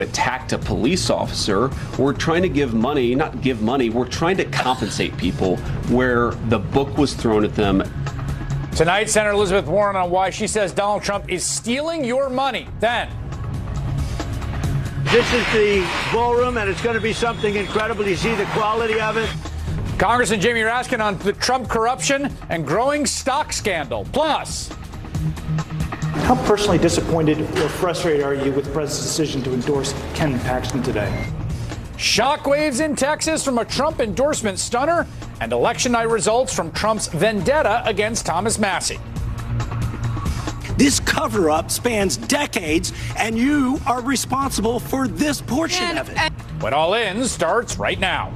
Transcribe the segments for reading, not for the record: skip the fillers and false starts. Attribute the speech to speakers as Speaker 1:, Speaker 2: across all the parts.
Speaker 1: attacked a police officer. We're trying to give money, not give money, we're trying to compensate people where the book was thrown at them.
Speaker 2: Tonight, Senator Elizabeth Warren on why she says Donald Trump is stealing your money. Then,
Speaker 3: this is the ballroom, and it's going to be something incredible. You see the quality of it.
Speaker 2: Congressman Jamie Raskin on the Trump corruption and growing stock scandal. Plus,
Speaker 4: how personally disappointed or frustrated are you with the president's decision to endorse Ken Paxton today?
Speaker 2: shockwaves in Texas from a Trump endorsement stunner, and election night results from Trump's vendetta against Thomas Massie.
Speaker 5: This cover-up spans decades, and you are responsible for this portion of it.
Speaker 2: What All In starts right now.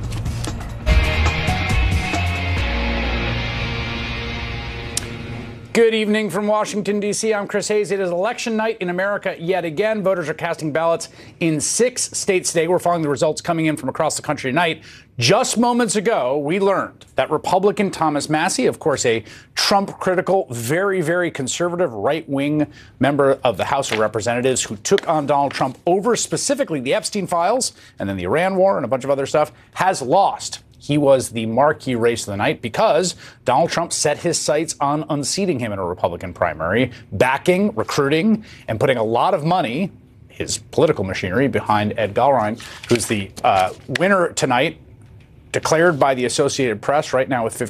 Speaker 2: Good evening from Washington, D.C. I'm Chris Hayes. It is election night in America yet again. Voters are casting ballots in 6 states today. We're following the results coming in from across the country tonight. Just moments ago, we learned that Republican Thomas Massie, of course, a Trump-critical, very, very conservative right-wing member of the House of Representatives who took on Donald Trump over specifically the Epstein files and then the Iran war and a bunch of other stuff, has lost. He was the marquee race of the night because Donald Trump set his sights on unseating him in a Republican primary, backing, recruiting, and putting a lot of money, his political machinery, behind Ed Gallrein, who's the winner tonight, declared by the Associated Press right now with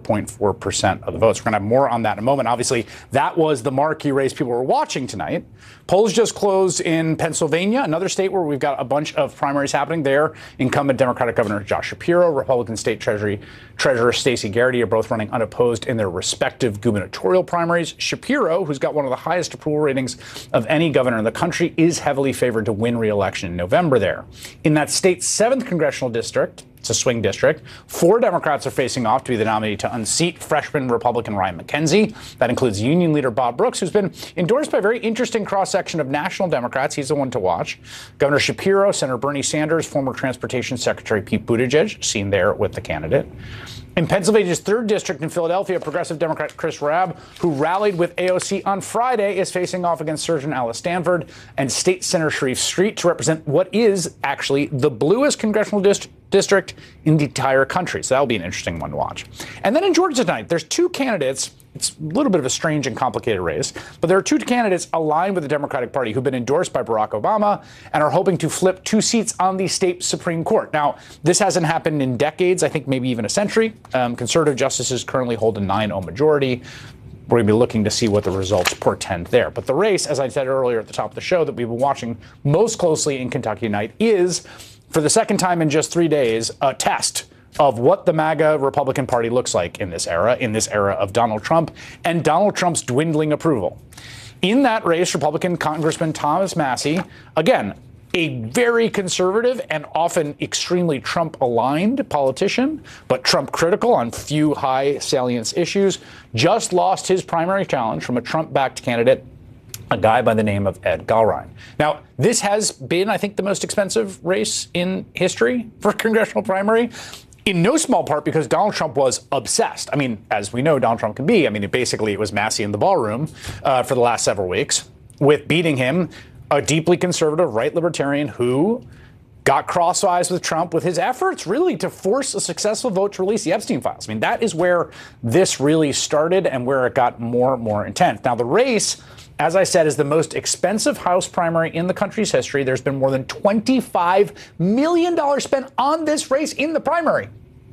Speaker 2: 54.4% of the votes. We're going to have more on that in a moment. Obviously, that was the marquee race people were watching tonight. Polls just closed in Pennsylvania, another state where we've got a bunch of primaries happening there. Incumbent Democratic Governor Josh Shapiro, Republican State Treasurer Stacey Garrity are both running unopposed in their respective gubernatorial primaries. Shapiro, who's got one of the highest approval ratings of any governor in the country, is heavily favored to win re-election in November there. In that state's 7th congressional district, it's a swing district, 4 Democrats are facing off to be the nominee to unseat freshman Republican Ryan McKenzie. That includes Union leader Bob Brooks, who's been endorsed by a very interesting cross-section of national Democrats. He's the one to watch. Governor Shapiro, Senator Bernie Sanders, former Transportation Secretary Pete Buttigieg, seen there with the candidate. In Pennsylvania's 3rd district in Philadelphia, Progressive Democrat Chris Rabb, who rallied with AOC on Friday, is facing off against Surgeon Alice Stanford and State Senator Sharif Street to represent what is actually the bluest congressional district in the entire country. So that'll be an interesting one to watch. And then in Georgia tonight, there's 2 candidates. It's a little bit of a strange and complicated race, but there are 2 candidates aligned with the Democratic Party who've been endorsed by Barack Obama and are hoping to flip 2 seats on the state Supreme Court. Now, this hasn't happened in decades, I think maybe even a century. Conservative justices currently hold a 9-0 majority. We're going to be looking to see what the results portend there. But the race, as I said earlier at the top of the show, that we've been watching most closely in Kentucky tonight is, for the second time in just 3 days, a test of what the MAGA Republican Party looks like in this era of Donald Trump and Donald Trump's dwindling approval. In that race, Republican Congressman Thomas Massie, again, a very conservative and often extremely Trump-aligned politician, but Trump-critical on few high salience issues, just lost his primary challenge from a Trump-backed candidate, a guy by the name of Ed Gallrein. Now, this has been, I think, the most expensive race in history for a congressional primary, in no small part because Donald Trump was obsessed. I mean, as we know, Donald Trump can be. I mean, it was Massie in the ballroom for the last several weeks with beating him, a deeply conservative right libertarian who got cross-eyes with Trump with his efforts really to force a successful vote to release the Epstein files. I mean, that is where this really started and where it got more and more intense. Now, the race, as I said, is the most expensive House primary in the country's history. There's been more than $25 million spent on this race in the primary.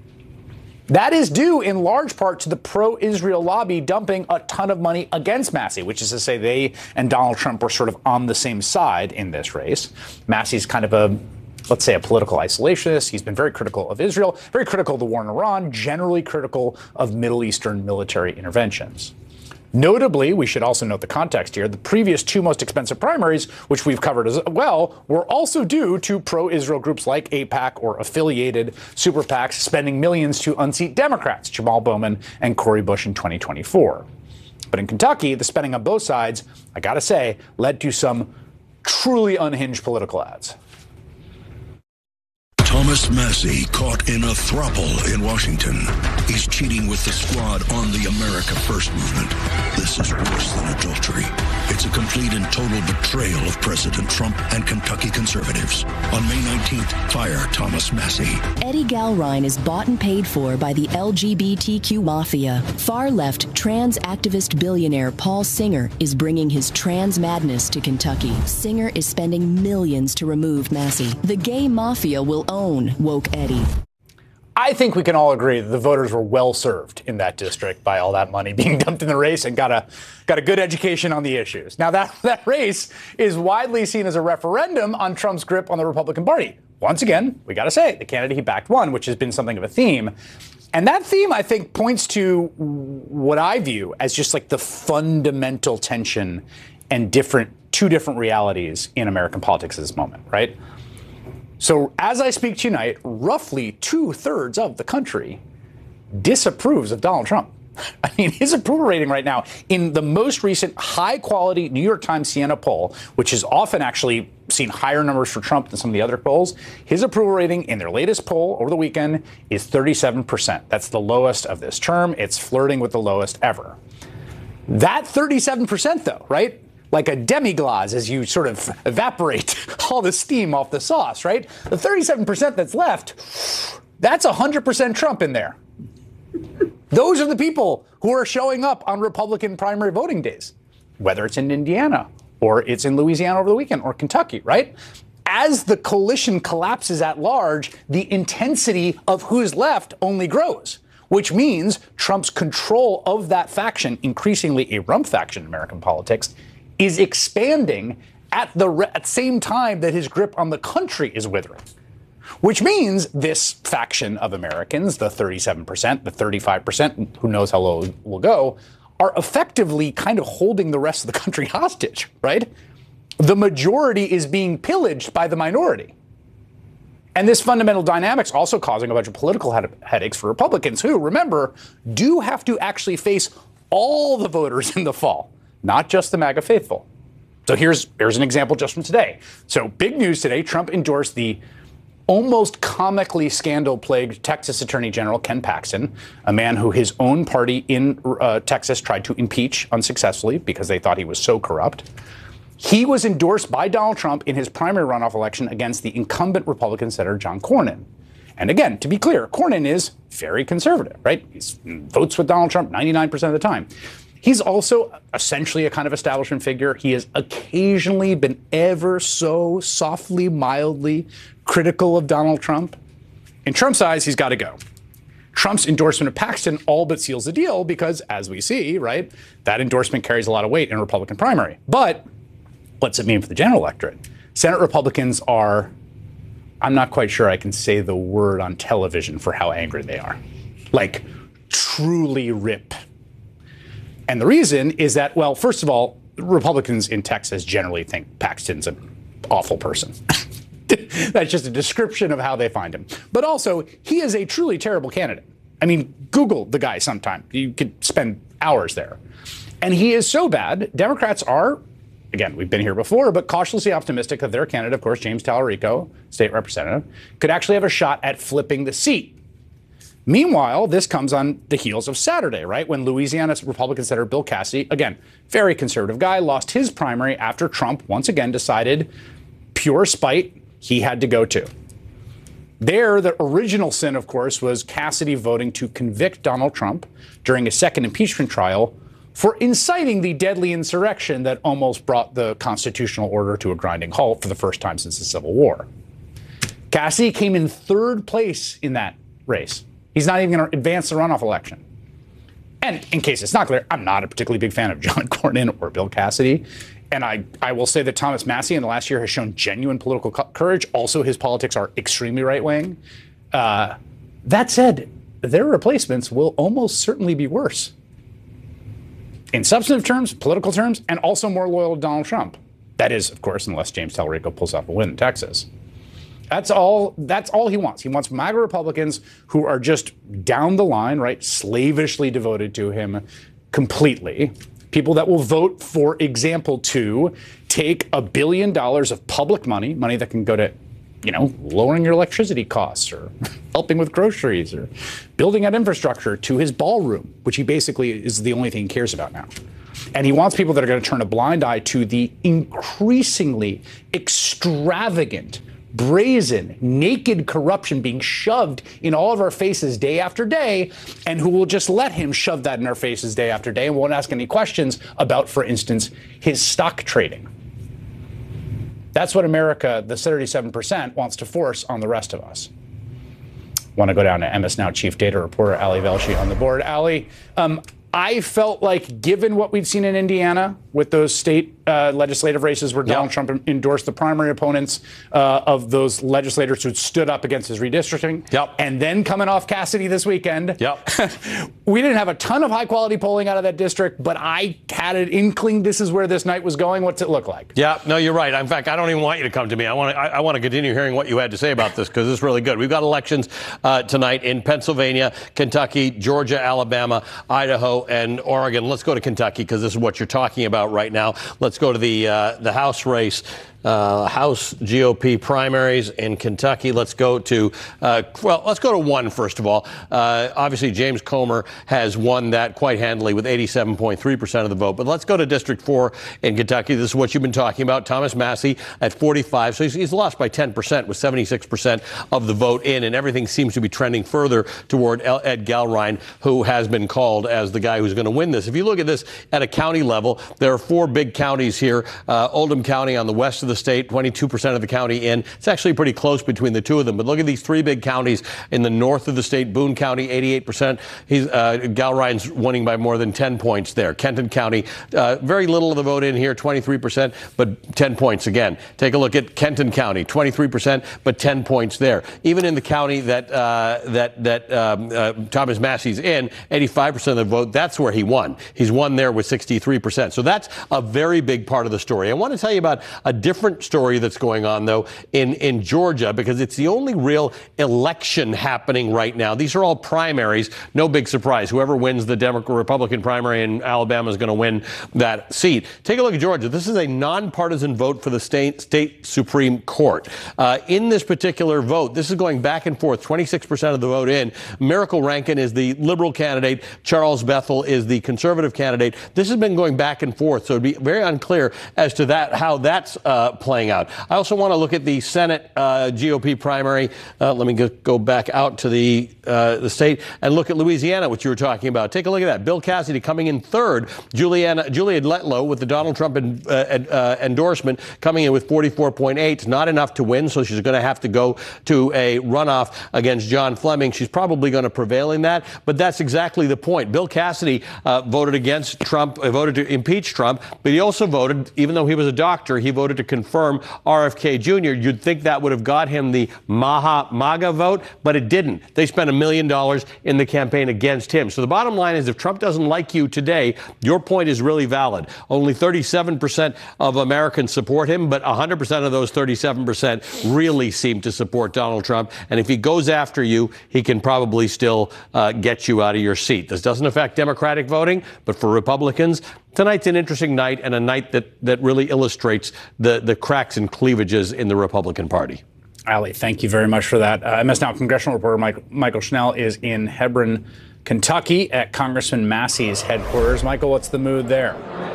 Speaker 2: That is due in large part to the pro-Israel lobby dumping a ton of money against Massie, which is to say they and Donald Trump were sort of on the same side in this race. Massie's kind of a, let's say, a political isolationist. He's been very critical of Israel, very critical of the war in Iran, generally critical of Middle Eastern military interventions. Notably, we should also note the context here. The previous 2 most expensive primaries, which we've covered as well, were also due to pro-Israel groups like AIPAC or affiliated super PACs spending millions to unseat Democrats, Jamal Bowman and Cori Bush in 2024. But in Kentucky, the spending on both sides, I gotta say, led to some truly unhinged political ads.
Speaker 6: Thomas Massie caught in a throuple in Washington. He's cheating with the squad on the America First movement. This is worse than adultery. It's a complete and total betrayal of President Trump and Kentucky conservatives. On May 19th, fire Thomas Massie.
Speaker 7: Eddie Galrine is bought and paid for by the LGBTQ mafia. Far-left trans activist billionaire Paul Singer is bringing his trans madness to Kentucky. Singer is spending millions to remove Massie. The gay mafia will own woke Eddie.
Speaker 2: I think we can all agree that the voters were well served in that district by all that money being dumped in the race and got a good education on the issues. Now, that race is widely seen as a referendum on Trump's grip on the Republican Party. Once again, we got to say, the candidate he backed won, which has been something of a theme. And that theme, I think, points to what I view as just like the fundamental tension and two different realities in American politics at this moment, right? So as I speak tonight, roughly 2/3 of the country disapproves of Donald Trump. I mean, his approval rating right now in the most recent high-quality New York Times Siena poll, which has often actually seen higher numbers for Trump than some of the other polls, his approval rating in their latest poll over the weekend is 37%. That's the lowest of this term. It's flirting with the lowest ever. That 37%, though, right? Like a demi-glace as you sort of evaporate all the steam off the sauce, right? The 37% that's left, that's 100% Trump in there. Those are the people who are showing up on Republican primary voting days, whether it's in Indiana or it's in Louisiana over the weekend or Kentucky, right? As the coalition collapses at large, the intensity of who's left only grows, which means Trump's control of that faction, increasingly a rump faction in American politics, is expanding at the same time that his grip on the country is withering. Which means this faction of Americans, the 37%, the 35%, who knows how low it will go, are effectively kind of holding the rest of the country hostage, right? The majority is being pillaged by the minority. And this fundamental dynamic's also causing a bunch of political headaches for Republicans who, remember, do have to actually face all the voters in the fall, not just the MAGA faithful. So here's an example just from today. So big news today, Trump endorsed the almost comically scandal-plagued Texas Attorney General Ken Paxton, a man who his own party in Texas tried to impeach unsuccessfully because they thought he was so corrupt. He was endorsed by Donald Trump in his primary runoff election against the incumbent Republican Senator John Cornyn. And again, to be clear, Cornyn is very conservative, right? He votes with Donald Trump 99% of the time. He's also essentially a kind of establishment figure. He has occasionally been ever so softly, mildly critical of Donald Trump. In Trump's eyes, he's got to go. Trump's endorsement of Paxton all but seals the deal because, as we see, right, that endorsement carries a lot of weight in a Republican primary. But what's it mean for the general electorate? Senate Republicans are, I'm not quite sure I can say the word on television for how angry they are. Like, truly rip. And the reason is that, well, first of all, Republicans in Texas generally think Paxton's an awful person. That's just a description of how they find him. But also, he is a truly terrible candidate. I mean, Google the guy sometime. You could spend hours there. And he is so bad, Democrats are, again, we've been here before, but cautiously optimistic that their candidate, of course, James Talarico, state representative, could actually have a shot at flipping the seat. Meanwhile, this comes on the heels of Saturday, right, when Louisiana's Republican Senator Bill Cassidy, again, very conservative guy, lost his primary after Trump once again decided, pure spite, he had to go too. There, the original sin, of course, was Cassidy voting to convict Donald Trump during a second impeachment trial for inciting the deadly insurrection that almost brought the constitutional order to a grinding halt for the first time since the Civil War. Cassidy came in third place in that race. He's not even going to advance the runoff election. And in case it's not clear, I'm not a particularly big fan of John Cornyn or Bill Cassidy. And I will say that Thomas Massie in the last year has shown genuine political courage. Also, his politics are extremely right-wing. That said, their replacements will almost certainly be worse. In substantive terms, political terms, and also more loyal to Donald Trump. That is, of course, unless James Talarico pulls off a win in Texas. That's all he wants. He wants MAGA Republicans who are just down the line, right, slavishly devoted to him completely. People that will vote, for example, to take $1 billion of public money that can go to lowering your electricity costs or helping with groceries or building out infrastructure to his ballroom, which he basically is the only thing he cares about now. And he wants people that are going to turn a blind eye to the increasingly extravagant, brazen, naked corruption being shoved in all of our faces day after day, and who will just let him shove that in our faces day after day and won't ask any questions about, for instance, his stock trading. That's what America, the 37%, wants to force on the rest of us. Want to go down to MS Now chief data reporter Ali Velshi on the board. Ali, I felt like, given what we'd seen in Indiana with those state legislative races where Donald Trump endorsed the primary opponents of those legislators who stood up against his redistricting, and then coming off Cassidy this weekend, we didn't have a ton of high-quality polling out of that district, but I had an inkling this is where this night was going. What's it look like?
Speaker 8: Yeah, no, you're right. In fact, I don't even want you to come to me. I want to continue hearing what you had to say about this, because it's really good. We've got elections tonight in Pennsylvania, Kentucky, Georgia, Alabama, Idaho, and Oregon. Let's go to Kentucky, because this is what you're talking about right now. Let's go to the House race. House GOP primaries in Kentucky. Let's go to, let's go to one, first of all. Obviously, James Comer has won that quite handily with 87.3% of the vote. But let's go to District 4 in Kentucky. This is what you've been talking about. Thomas Massie at 45. So he's lost by 10% with 76% of the vote in. And everything seems to be trending further toward Ed Galrein, who has been called as the guy who's going to win this. If you look at this at a county level, there are 4 big counties here. Oldham County on the west of the state, 22% of the county in. It's actually pretty close between the two of them. But look at these 3 big counties in the north of the state. Boone County, 88%. Galrein's winning by more than 10 points there. Kenton County, very little of the vote in here, 23%, but 10 points again. Take a look at Kenton County, 23%, but 10 points there. Even in the county that Thomas Massie's in, 85% of the vote, that's where he won. He's won there with 63%. So that's a very big part of the story. I want to tell you about a different story that's going on, though, in Georgia, because it's the only real election happening right now. These are all primaries. No big surprise. Whoever wins the Democrat-Republican primary in Alabama is going to win that seat. Take a look at Georgia. This is a nonpartisan vote for the state Supreme Court. In this particular vote, this is going back and forth. 26% of the vote in. Miracle Rankin is the liberal candidate. Charles Bethel is the conservative candidate. This has been going back and forth, so it'd be very unclear as to how that's playing out. I also want to look at the Senate GOP primary. Let me go back out to the state and look at Louisiana, which you were talking about. Take a look at that. Bill Cassidy coming in third. Julia Letlow with the Donald Trump endorsement coming in with 44.8. Not enough to win, so she's going to have to go to a runoff against John Fleming. She's probably going to prevail in that, but that's exactly the point. Bill Cassidy voted against Trump, voted to impeach Trump, but he also voted, even though he was a doctor, he voted to confirm RFK Jr. You'd think that would have got him the MAGA vote, but it didn't. They spent $1 million in the campaign against him. So the bottom line is, if Trump doesn't like you today, your point is really valid. Only 37% of Americans support him, but 100% of those 37% really seem to support Donald Trump. And if he goes after you, he can probably still get you out of your seat. This doesn't affect Democratic voting, but for Republicans, tonight's an interesting night, and a night that really illustrates the cracks and cleavages in the Republican Party.
Speaker 2: Ali, thank you very much for that. MS Now congressional reporter Michael Schnell is in Hebron, Kentucky, at Congressman Massie's headquarters. Michael, what's the mood there?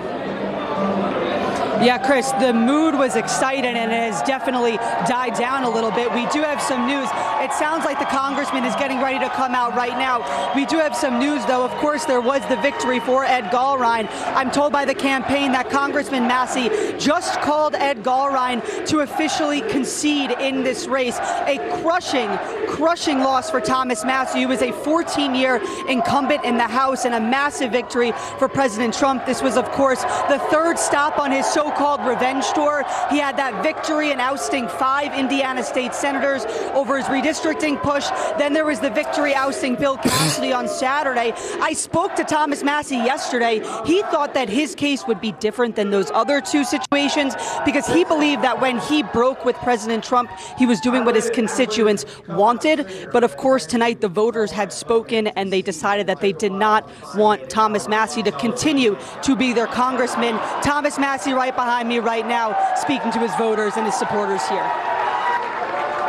Speaker 9: Yeah, Chris, the mood was exciting and it has definitely died down a little bit. We do have some news. It sounds like the congressman is getting ready to come out right now. We do have some news, though. Of course, there was the victory for Ed Galrein. I'm told by the campaign that Congressman Massie just called Ed Galrein to officially concede in this race. A crushing loss for Thomas Massie, who was a 14-year incumbent in the House, and a massive victory for President Trump. This was, of course, the third stop on his so-called revenge tour. He had that victory in ousting 5 Indiana state senators over his redistricting push. Then there was the victory ousting Bill Cassidy on Saturday. I spoke to Thomas Massie yesterday. He thought that his case would be different than those other 2 situations, because he believed that when he broke with President Trump, he was doing what his constituents wanted. But of course, tonight the voters had spoken, and they decided that they did not want Thomas Massie to continue to be their congressman. Thomas Massie right behind me right now, speaking to his voters and his supporters here.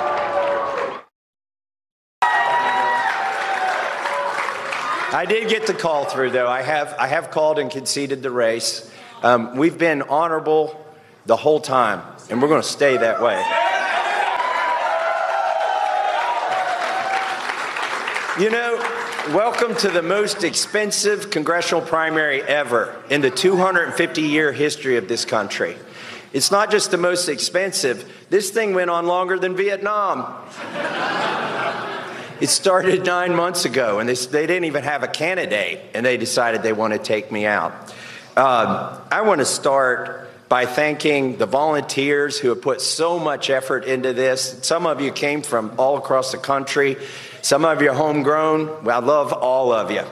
Speaker 10: I did get the call through, though. I have called and conceded the race. We've been honorable the whole time, and we're going to stay that way. You know, welcome to the most expensive congressional primary ever in the 250-year history of this country. It's not just the most expensive. This thing went on longer than Vietnam. It started 9 months ago, and they didn't even have a candidate, and they decided they want to take me out. I want to start by thanking the volunteers who have put so much effort into this. Some of you came from all across the country. Some of you are homegrown. Well, I love all of you.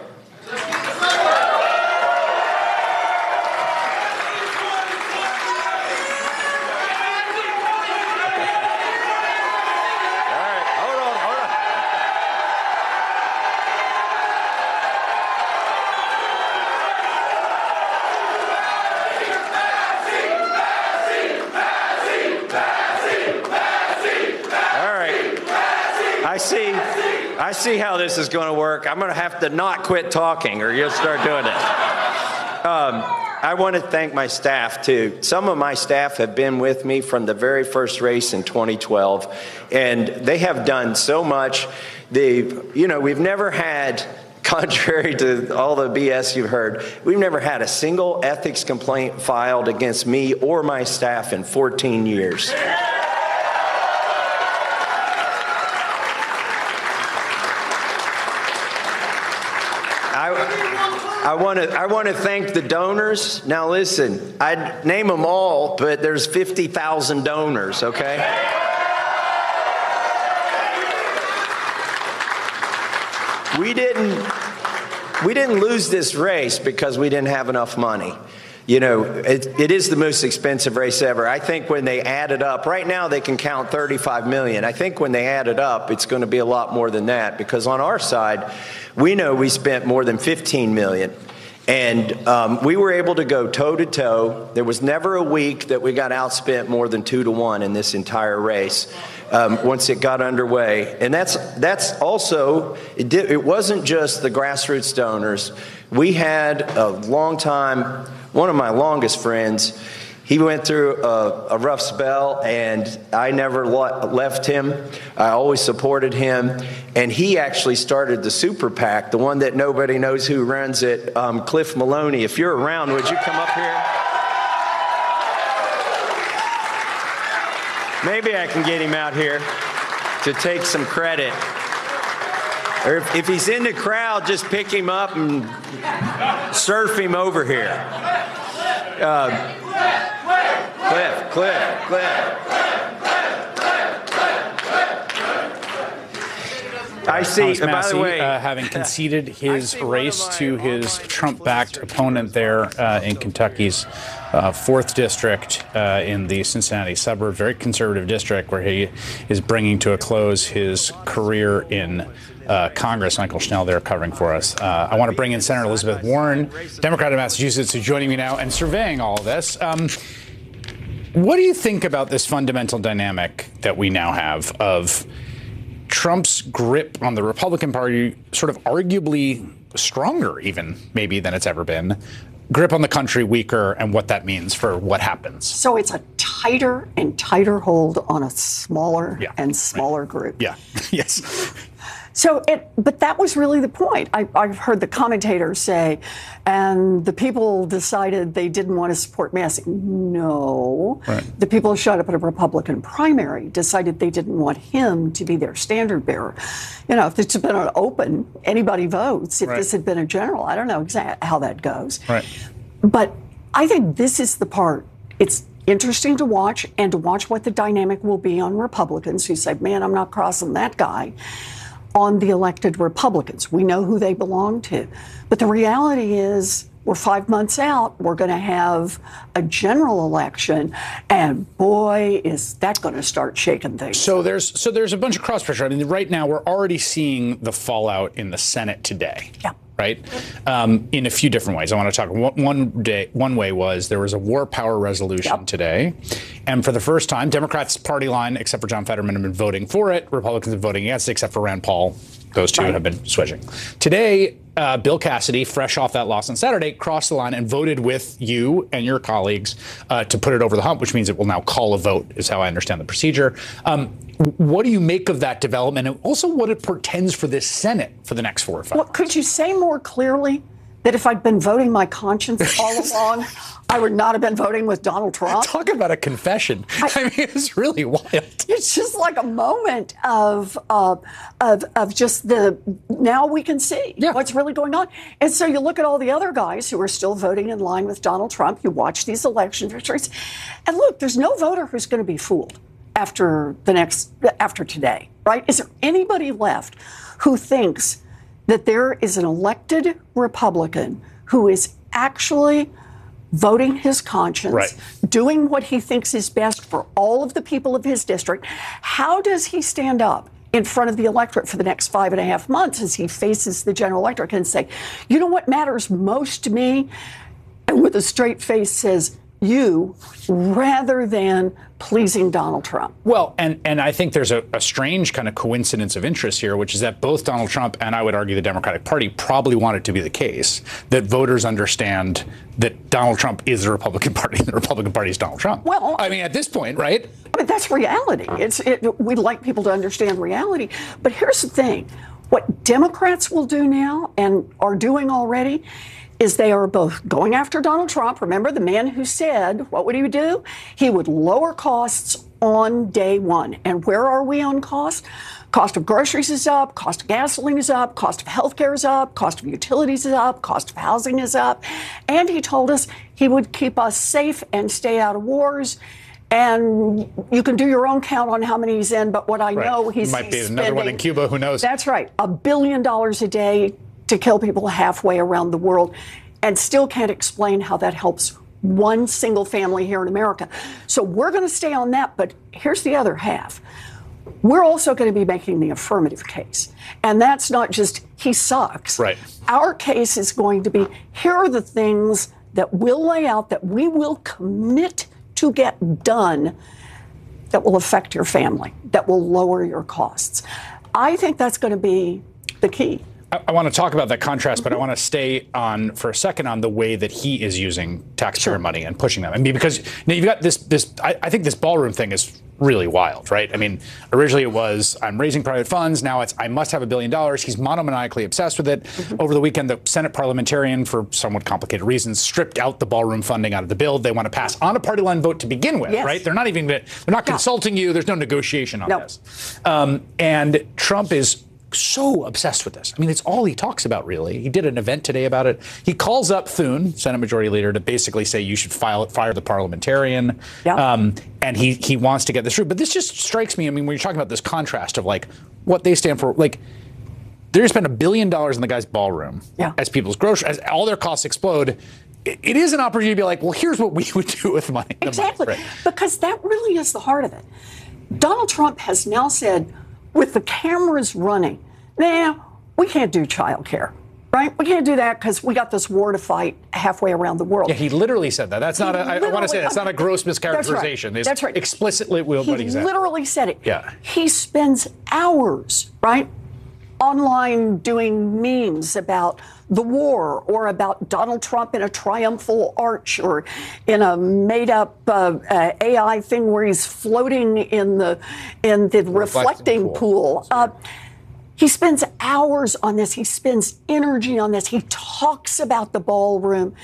Speaker 10: I see how this is going to work. I'm going to have to not quit talking or you'll start doing it. I want to thank my staff, too. Some of my staff have been with me from the very first race in 2012, and they have done so much. We've never had, contrary to all the BS you've heard, we've never had a single ethics complaint filed against me or my staff in 14 years. I want to thank the donors. Now listen, I'd name them all, but there's 50,000 donors, okay? We didn't lose this race because we didn't have enough money. You know, it is the most expensive race ever. I think when they add it up, right now they can count 35 million. I think when they add it up, it's going to be a lot more than that, because on our side, we know we spent more than 15 million. And we were able to go toe-to-toe. There was never a week that we got outspent more than 2-1 in this entire race once it got underway. And that's also, it wasn't just the grassroots donors. We had a long time, one of my longest friends, he went through a rough spell, and I never left him. I always supported him. And he actually started the Super PAC, the one that nobody knows who runs it, Cliff Maloney. If you're around, would you come up here? Maybe I can get him out here to take some credit. Or if he's in the crowd, just pick him up and surf him over here. Cliff. I see,
Speaker 2: Thomas
Speaker 10: by the way,
Speaker 2: having conceded his race to his Trump-backed opponent there in Kentucky's 4th district in the Cincinnati suburb, very conservative district, where he is bringing to a close his career in Congress. Michael Schnell there covering for us. I want to bring in Senator Elizabeth Warren, Democrat of Massachusetts, who's joining me now and surveying all of this. What do you think about this fundamental dynamic that we now have of Trump's grip on the Republican Party, sort of arguably stronger even maybe than it's ever been, grip on the country weaker, and what that means for what happens?
Speaker 11: So it's a tighter and tighter hold on a smaller and smaller group.
Speaker 2: Yeah. Yes.
Speaker 11: So but that was really the point. I've heard the commentators say, and the people decided they didn't want to support Massey. No. Right. The people who showed up at a Republican primary decided they didn't want him to be their standard bearer. You know, if this had been an open, anybody votes. If this had been a general, I don't know exactly how that goes.
Speaker 2: Right.
Speaker 11: But I think this is the part. It's interesting to watch, and to watch what the dynamic will be on Republicans who say, man, I'm not crossing that guy, on the elected Republicans. We know who they belong to. But the reality is, we're 5 months out, we're going to have a general election, and boy, is that going to start shaking things.
Speaker 2: So there's a bunch of cross pressure. I mean, right now we're already seeing the fallout in the Senate today.
Speaker 11: Yeah.
Speaker 2: Right? In a few different ways. I want to talk. One way was there was a war power resolution today. And for the first time, Democrats' party line, except for John Fetterman, have been voting for it. Republicans have been voting against it, except for Rand Paul. Those two have been switching. Today, Bill Cassidy, fresh off that loss on Saturday, crossed the line and voted with you and your colleagues to put it over the hump, which means it will now call a vote, is how I understand the procedure. What do you make of that development, and also what it portends for this Senate for the next 4 or 5
Speaker 11: Well, could you say more clearly that if I'd been voting my conscience all along, I would not have been voting with Donald Trump?
Speaker 2: Talk about a confession. I mean, it's really wild.
Speaker 11: It's just like a moment of just now we can see what's really going on. And so you look at all the other guys who are still voting in line with Donald Trump. You watch these election victories, and look, there's no voter who's going to be fooled after today, right? Is there anybody left who thinks that there is an elected Republican who is actually voting his conscience, doing what he thinks is best for all of the people of his district? How does he stand up in front of the electorate for the next 5.5 months as he faces the general electorate and say, you know what matters most to me? And with a straight face says, you, rather than pleasing Donald Trump.
Speaker 2: Well, and I think there's a strange kind of coincidence of interest here, which is that both Donald Trump and I would argue the Democratic Party probably want it to be the case that voters understand that Donald Trump is the Republican Party and the Republican Party is Donald Trump.
Speaker 11: Well,
Speaker 2: I mean, at this point, right?
Speaker 11: I mean, that's reality. We'd like people to understand reality. But here's the thing. What Democrats will do now and are doing already is they are both going after Donald Trump. Remember, the man who said, what would he do? He would lower costs on day one. And where are we on cost? Cost of groceries is up, cost of gasoline is up, cost of healthcare is up, cost of utilities is up, cost of housing is up. And he told us he would keep us safe and stay out of wars. And you can do your own count on how many he's in, but what I know he's
Speaker 2: might be
Speaker 11: spending,
Speaker 2: another one in Cuba, who knows?
Speaker 11: That's right, $1 billion a day to kill people halfway around the world, and still can't explain how that helps one single family here in America. So we're going to stay on that, but here's the other half. We're also going to be making the affirmative case. And that's not just he sucks.
Speaker 2: Right.
Speaker 11: Our case is going to be, here are the things that we'll lay out that we will commit to get done that will affect your family, that will lower your costs. I think that's going to be the key.
Speaker 2: I want to talk about that contrast, but I want to stay on for a second on the way that he is using taxpayer money and pushing them. I mean, because now you've got this. I think this ballroom thing is really wild, right? I mean, originally it was I'm raising private funds. Now it's I must have $1 billion. He's monomaniacally obsessed with it. Over the weekend, the Senate parliamentarian, for somewhat complicated reasons, stripped out the ballroom funding out of the bill. They want to pass on a party line vote to begin with, right? They're not consulting you. There's no negotiation on this. And Trump is so obsessed with this. I mean, it's all he talks about, really. He did an event today about it. He calls up Thune, Senate Majority Leader, to basically say you should fire the parliamentarian. And he wants to get this through. But this just strikes me, I mean, when you're talking about this contrast of like what they stand for, like they're spending $1 billion in the guy's ballroom as people's groceries, as all their costs explode. It is an opportunity to be like, well, here's what we would do with money.
Speaker 11: Exactly. Because that really is the heart of it. Donald Trump has now said, with the cameras running, we can't do childcare, right? We can't do that because we got this war to fight halfway around the world.
Speaker 2: Yeah, he literally said that. That's not I want to say that's not a gross mischaracterization.
Speaker 11: That's right.
Speaker 2: Explicitly what he said.
Speaker 11: He literally said it.
Speaker 2: Yeah.
Speaker 11: He spends hours, right, online doing memes about the war or about Donald Trump in a triumphal arch or in a made-up AI thing where he's floating in the reflecting pool. He spends hours on this. He spends energy on this. He talks about the ballroom.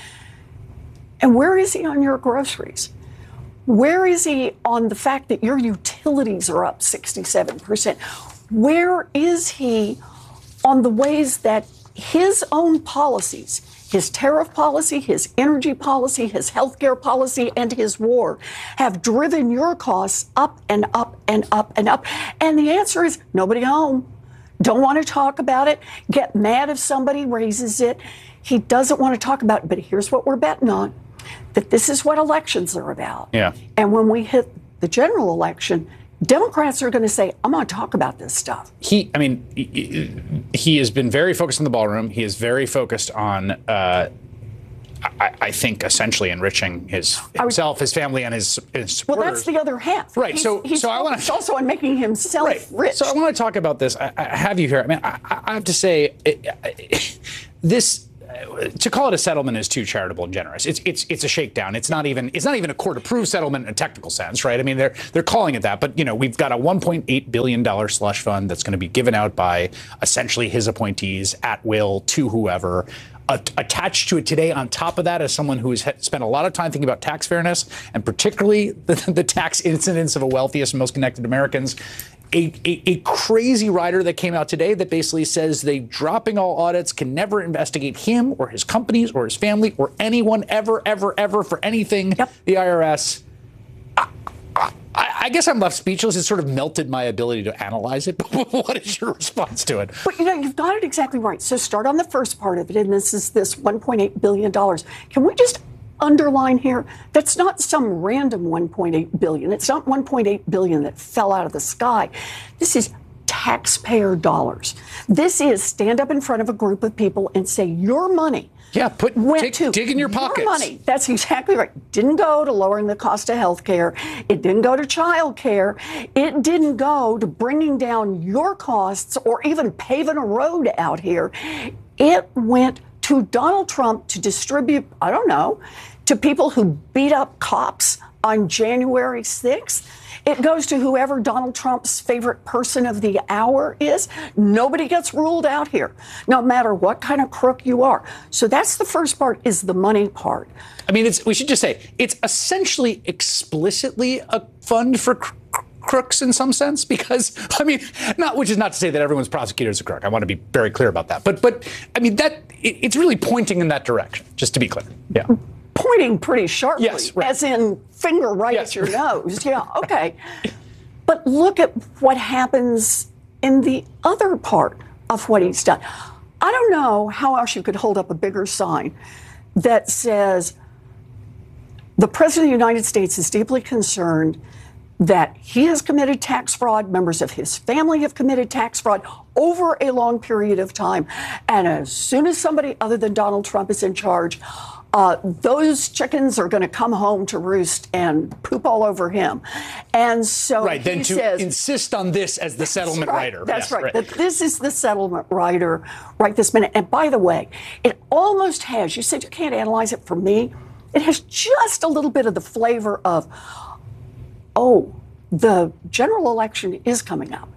Speaker 11: And where is he on your groceries? Where is he on the fact that your utilities are up 67%? Where is he on the ways that his own policies, his tariff policy, his energy policy, his healthcare policy, and his war have driven your costs up and up and up and up? And the answer is nobody home. Don't want to talk about it. Get mad if somebody raises it. He doesn't want to talk about it. But here's what we're betting on, that this is what elections are about.
Speaker 2: Yeah.
Speaker 11: And when we hit the general election, Democrats are going to say, I'm going to talk about this stuff.
Speaker 2: He has been very focused on the ballroom. He is very focused on I think, essentially enriching himself, his family, and his supporters.
Speaker 11: Well, that's the other half.
Speaker 2: Right.
Speaker 11: He's
Speaker 2: I want to
Speaker 11: also on making himself rich.
Speaker 2: So I want to talk about this. I have you here. I mean, I have to say, this. To call it a settlement is too charitable and generous. It's a shakedown. It's not even a court-approved settlement in a technical sense, right? I mean, they're calling it that, but we've got a $1.8 billion slush fund that's going to be given out by essentially his appointees at will to whoever. Attached to it today, on top of that, as someone who has spent a lot of time thinking about tax fairness and particularly the tax incidence of the wealthiest and most connected Americans. A crazy rider that came out today that basically says they dropping all audits, can never investigate him or his companies or his family or anyone ever for anything. Yep. The IRS. I guess I'm left speechless. It sort of melted my ability to analyze it. But what is your response to it?
Speaker 11: But you've got it exactly right. So start on the first part of it, and this is this $1.8 billion. Can we just underline here, that's not some random 1.8 billion. It's not 1.8 billion that fell out of the sky. This is taxpayer dollars. This is stand up in front of a group of people and say your money.
Speaker 2: Yeah, dig in your pockets.
Speaker 11: Your money. That's exactly right. Didn't go to lowering the cost of health care. It didn't go to child care. It didn't go to bringing down your costs or even paving a road out here. It went to Donald Trump to distribute, I don't know, to people who beat up cops on January 6th. It goes to whoever Donald Trump's favorite person of the hour is. Nobody gets ruled out here, no matter what kind of crook you are. So that's the first part, is the money part.
Speaker 2: I mean, we should just say it's essentially explicitly a fund for crooks in some sense, because, I mean, which is not to say that everyone's prosecutor is a crook. I want to be very clear about that. But I mean, it's really pointing in that direction, just to be clear. Yeah.
Speaker 11: Pointing pretty sharply,
Speaker 2: yes, right.
Speaker 11: As in finger right at your nose. Yeah, okay. But look at what happens in the other part of what he's done. I don't know how else you could hold up a bigger sign that says the President of the United States is deeply concerned that he has committed tax fraud, members of his family have committed tax fraud over a long period of time. And as soon as somebody other than Donald Trump is in charge, those chickens are going to come home to roost and poop all over him. And so
Speaker 2: right, then to insist on this as the settlement rider.
Speaker 11: That's right. That this is the settlement rider right this minute. And by the way, it almost has, you said you can't analyze it for me, it has just a little bit of the flavor of, the general election is coming up.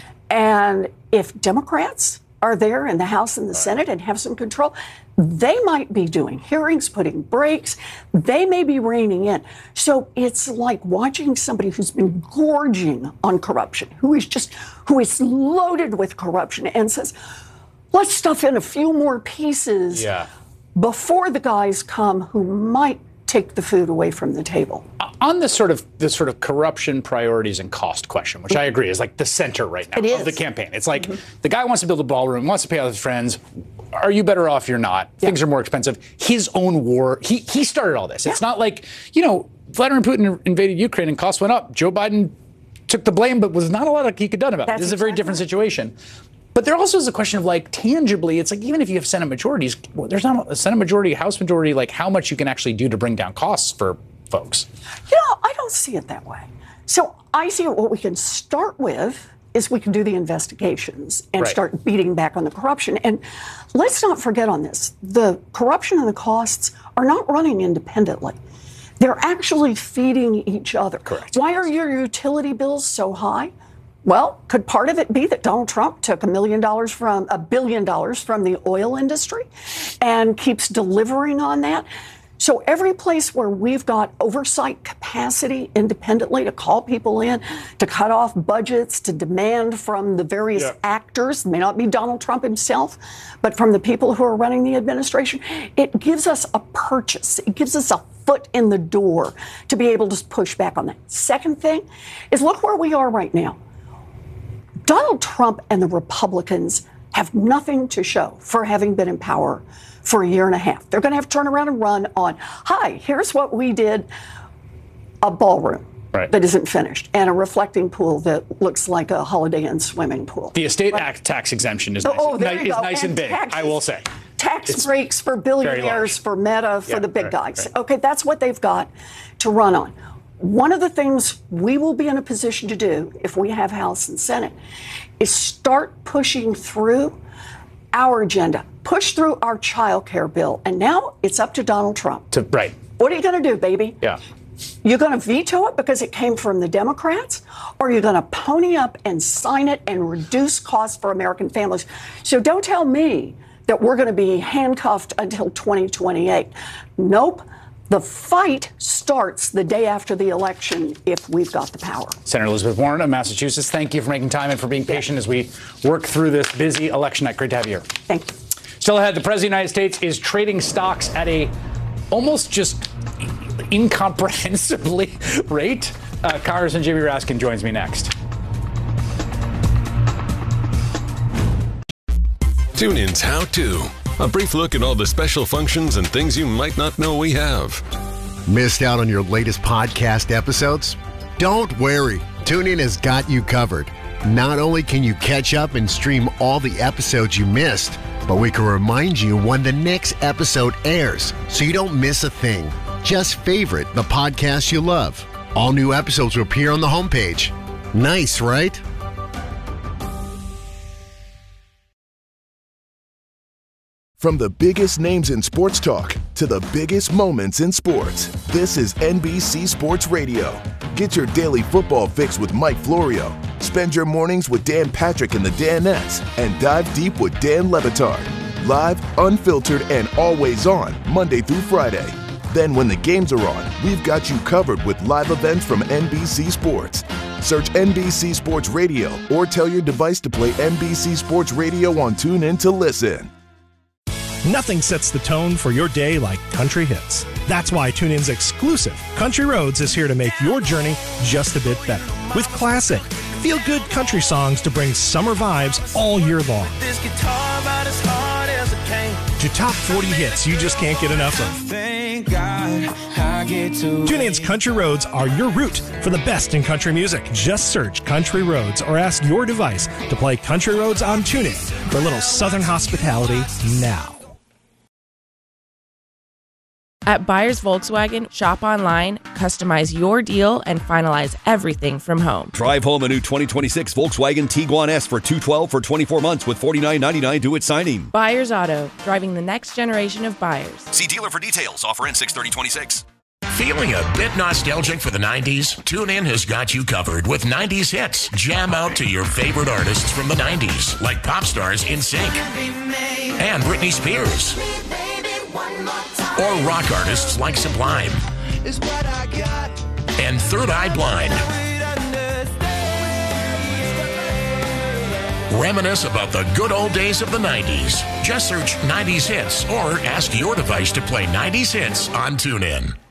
Speaker 11: And if Democrats are there in the House and the Senate and have some control, they might be doing hearings, putting brakes. They may be reining in. So it's like watching somebody who's been gorging on corruption, who is loaded with corruption and says, let's stuff in a few more pieces before the guys come who might take the food away from the table.
Speaker 2: On the sort of corruption priorities and cost question, which I agree is like the center right now of the campaign. It's like the guy wants to build a ballroom, wants to pay off his friends. Are you better off? You're not. Things are more expensive. His own war. He started all this. It's not like, Vladimir Putin invaded Ukraine and costs went up. Joe Biden took the blame, but was not a lot he could have done about it. This is a very different situation. But there also is a question of tangibly, it's like even if you have Senate majorities, there's not a Senate majority, House majority, how much you can actually do to bring down costs for folks.
Speaker 11: I don't see it that way. So I see what we can start with is we can do the investigations and start beating back on the corruption. And let's not forget on this, the corruption and the costs are not running independently. They're actually feeding each other.
Speaker 2: Correct.
Speaker 11: Why are your utility bills so high? Well, could part of it be that Donald Trump took $1 billion from the oil industry and keeps delivering on that? So every place where we've got oversight capacity independently to call people in, to cut off budgets, to demand from the various actors, may not be Donald Trump himself, but from the people who are running the administration, it gives us a purchase. It gives us a foot in the door to be able to push back on that. Second thing is look where we are right now. Donald Trump and the Republicans have nothing to show for having been in power for a year and a half. They're going to have to turn around and run on, hi, here's what we did, a ballroom that isn't finished, and a reflecting pool that looks like a Holiday Inn swimming pool.
Speaker 2: The estate tax exemption is nice, nice and big, I will say.
Speaker 11: tax breaks for billionaires, for Meta, for the big guys. Right. Okay, that's what they've got to run on. One of the things we will be in a position to do if we have House and Senate is start pushing through our agenda, push through our child care bill. And now it's up to Donald Trump.
Speaker 2: Right.
Speaker 11: What are you going to do, baby?
Speaker 2: Yeah.
Speaker 11: You're going to veto it because it came from the Democrats, or you're going to pony up and sign it and reduce costs for American families. So don't tell me that we're going to be handcuffed until 2028. Nope. The fight starts the day after the election if we've got the power.
Speaker 2: Senator Elizabeth Warren of Massachusetts, thank you for making time and for being patient as we work through this busy election night. Great to have you here.
Speaker 11: Thank you.
Speaker 2: Still ahead, the President of the United States is trading stocks at a almost just incomprehensibly rate. Congressman Jimmy Raskin joins me next.
Speaker 12: TuneIn's How To. A brief look at all the special functions and things you might not know we have.
Speaker 13: Missed out on your latest podcast episodes? Don't worry. TuneIn has got you covered. Not only can you catch up and stream all the episodes you missed, but we can remind you when the next episode airs so you don't miss a thing. Just favorite the podcast you love. All new episodes will appear on the homepage. Nice, right?
Speaker 14: From the biggest names in sports talk to the biggest moments in sports, this is NBC Sports Radio. Get your daily football fix with Mike Florio. Spend your mornings with Dan Patrick and the Danettes, and dive deep with Dan Le Batard. Live, unfiltered, and always on, Monday through Friday. Then when the games are on, we've got you covered with live events from NBC Sports. Search NBC Sports Radio or tell your device to play NBC Sports Radio on TuneIn to listen.
Speaker 15: Nothing sets the tone for your day like country hits. That's why TuneIn's exclusive Country Roads is here to make your journey just a bit better. With classic, feel-good country songs to bring summer vibes all year long. This guitar about as hard as it came. To top 40 hits you just can't get enough of. Thank God I get to TuneIn's Country Roads are your route for the best in country music. Just search Country Roads or ask your device to play Country Roads on TuneIn for a little Southern hospitality now.
Speaker 16: At Buyers Volkswagen, shop online, customize your deal, and finalize everything from home.
Speaker 17: Drive home a new 2026 Volkswagen Tiguan S for $212 for 24 months with $49.99 due at signing.
Speaker 16: Buyers Auto, driving the next generation of buyers.
Speaker 18: See dealer for details. Offer ends 6/30/26. Feeling a bit nostalgic for the 90s? TuneIn has got you covered with 90s hits. Jam out to your favorite artists from the 90s, like pop stars NSYNC and Britney Spears. Or rock artists like Sublime and Third Eye Blind. Reminisce about the good old days of the 90s. Just search 90s Hits or ask your device to play 90s Hits on TuneIn.